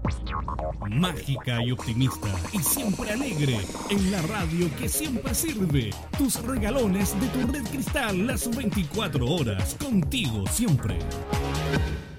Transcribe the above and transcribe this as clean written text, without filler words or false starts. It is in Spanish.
Mágica y optimista y siempre alegre, en la radio que siempre sirve. Tus regalones de tu Red Cristal las 24 horas, contigo siempre.